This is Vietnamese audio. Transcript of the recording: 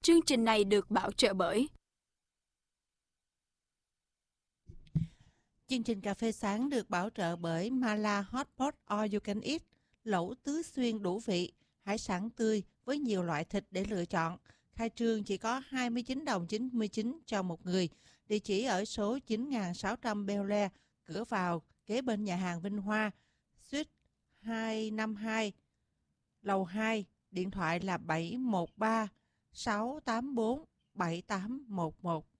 Chương trình này được bảo trợ bởi Chương trình cà phê sáng được bảo trợ bởi Mala Hot Pot All You Can Eat, lẩu tứ xuyên đủ vị, hải sản tươi với nhiều loại thịt để lựa chọn. Khai trương chỉ có 29 đồng 99 cho một người. Địa chỉ ở số 9600 Bel Air, cửa vào kế bên nhà hàng Vinh Hoa, suite 252, lầu 2. Điện thoại là 713 684 7811.